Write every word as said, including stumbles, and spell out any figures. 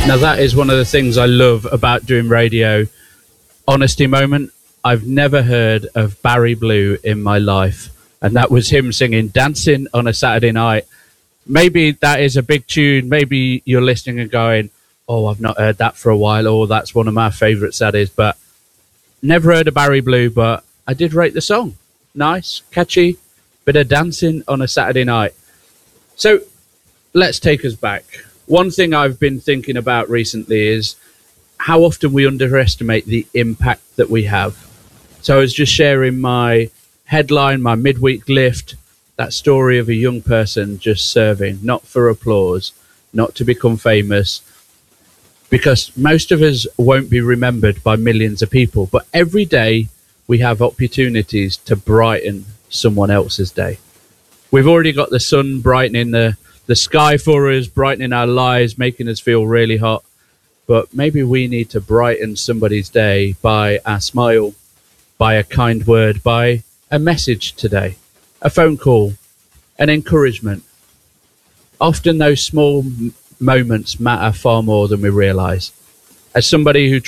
Now, that is one of the things I love about doing radio. Honesty moment, I've never heard of Barry Blue in my life. And that was him singing Dancing on a Saturday Night. Maybe that is a big tune. Maybe you're listening and going, oh, I've not heard that for a while. Or that's one of my favourite Saturdays. But never heard of Barry Blue, but I did rate the song. Nice, catchy, bit of dancing on a Saturday night. So let's take us back. One thing I've been thinking about recently is how often we underestimate the impact that we have. So I was just sharing my headline, my midweek lift, that story of a young person just serving, not for applause, not to become famous, because most of us won't be remembered by millions of people. But every day we have opportunities to brighten someone else's day. We've already got the sun brightening the the sky for us, brightening our lives, making us feel really hot. But maybe we need to brighten somebody's day by our smile, by a kind word, by a message today, a phone call, an encouragement. Often those small m- moments matter far more than we realise. As somebody who